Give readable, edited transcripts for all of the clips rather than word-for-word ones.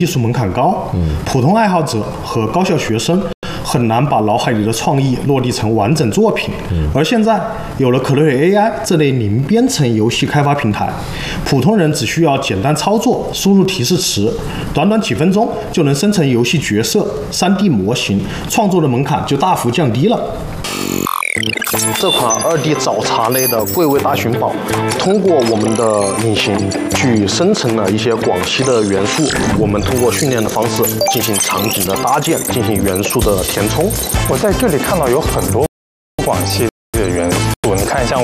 技术门槛高，普通爱好者和高校学生很难把脑海里的创意落地成完整作品。而现在有了可乐水 AI 这类零编程游戏开发平台，普通人只需要简单操作，输入提示词，短短几分钟就能生成游戏角色、3D 模型，创作的门槛就大幅降低了。这款2D 找茬类的贵位大寻宝，通过我们的引擎去生成了一些广西的元素。我们通过训练的方式进行场景的搭建，进行元素的填充。 我在这里看到有很多广西的元素，你看像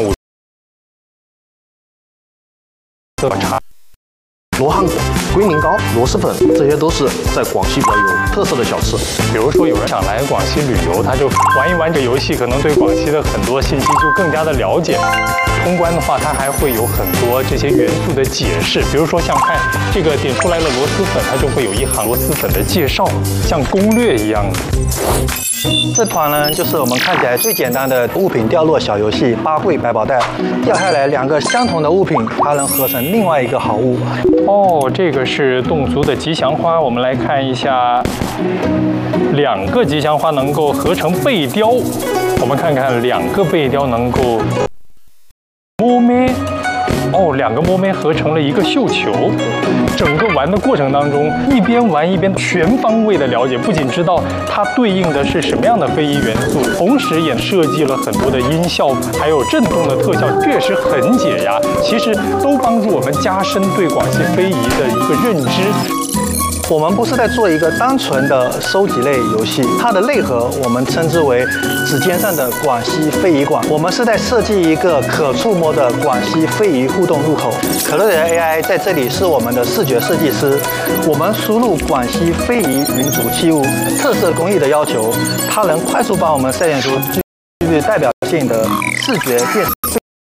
罗汉果、龟苓膏、螺蛳粉，这些都是在广西比较有特色的小吃。 比如说有人想来广西旅游，他就玩一玩这游戏，可能对广西的很多信息就更加的了解。通关的话，它还会有很多这些元素的解释，比如说像看这个点出来的螺蛳粉，它就会有一行螺蛳粉的介绍，像攻略一样的。 这款呢，就是我们看起来最简单的物品掉落小游戏八贵百宝袋，掉下来2个相同的物品，它能合成另外一个好物。 哦，这个是侗族的吉祥花，我们来看一下，2个吉祥花能够合成背雕，我们看看2个背雕能够摸咩。哦，2个摸咩合成了一个绣球。整个玩的过程当中，一边玩一边全方位的了解，不仅知道它对应的是什么样的非遗元素，同时也设计了很多的音效，还有震动的特效，这也是很解压。其实都帮助我们加深对广西非遗的一个认知。 我们不是在做一个单纯的收集类游戏，它的内核我们称之为指尖上的广西非遗馆。我们是在设计一个可触摸的广西非遗互动入口。可乐的 AI 在这里是我们的视觉设计师，我们输入广西非遗民族器物特色工艺的要求，它能快速帮我们筛选出具备代表性的视觉电子。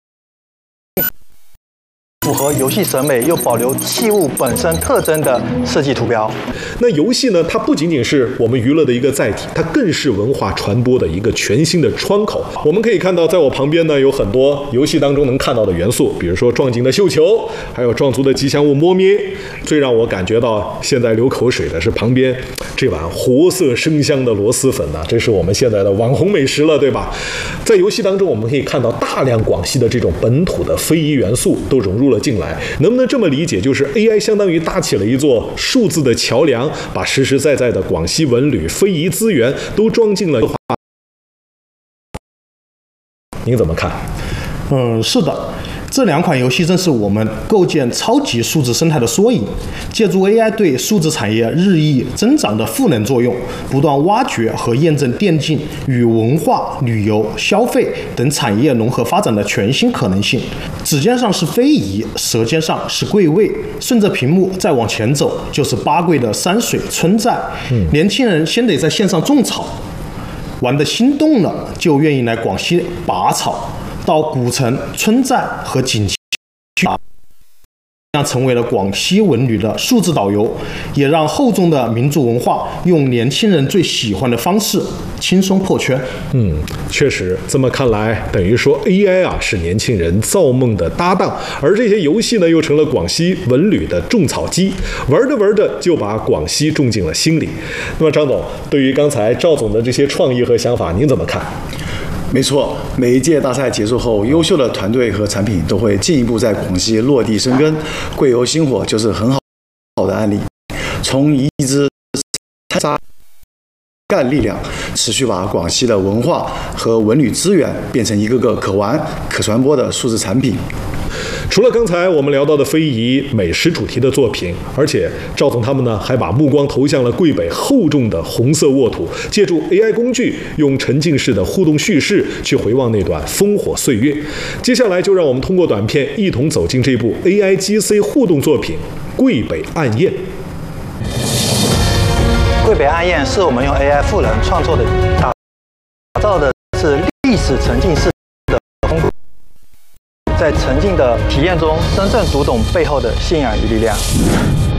符合游戏审美又保留器物本身特征的设计图标。 那游戏呢，它不仅仅是我们娱乐的一个载体，它更是文化传播的一个全新的窗口。我们可以看到，在我旁边呢，有很多游戏当中能看到的元素，比如说壮景的绣球，还有壮族的吉祥物摸咩。最让我感觉到现在流口水的是旁边这碗活色生香的螺蛳粉呢，这是我们现在的网红美食了，对吧？在游戏当中，我们可以看到大量广西的这种本土的非遗元素都融入了进来。能不能这么理解，就是 AI 相当于搭起了一座数字的桥梁，把实实在在的广西文旅非遗资源都装进了。您怎么看？ 是的，这2款游戏正是我们构建超级数字生态的缩影。借助 AI 对数字产业日益增长的赋能作用，不断挖掘和验证电竞与文化、旅游、消费等产业融合发展的全新可能性。指尖上是非遗，舌尖上是贵味，顺着屏幕再往前走，就是八贵的山水村寨。年轻人先得在线上种草，玩得心动了，就愿意来广西拔草。到古城、村寨和景区，这样成为了广西文旅的数字导游，也让厚重的民族文化用年轻人最喜欢的方式轻松破圈。 确实，这么看来，等于说 AI 是年轻人造梦的搭档，而这些游戏呢，又成了广西文旅的种草机，玩着玩着就把广西种进了心里。那么，张总，对于刚才赵总的这些创意和想法，您怎么看？ 没错，每一届大赛结束后，优秀的团队和产品都会进一步在广西落地生根。贵游星火就是很好的案例，从一支沙干力量，持续把广西的文化和文旅资源变成一个个可玩、可传播的数字产品。 除了刚才我们聊到的非遗美食主题的作品，而且赵总他们呢还把目光投向了桂北厚重的红色沃土，借助 AI 工具，用沉浸式的互动叙事去回望那段烽火岁月。接下来就让我们通过短片一同走进这部 AI GC 互动作品《桂北暗宴》。 桂北暗宴是我们用 AI 赋能创作的，打造的是历史沉浸式的风格。在沉浸的体验中，真正读懂背后的信仰与力量。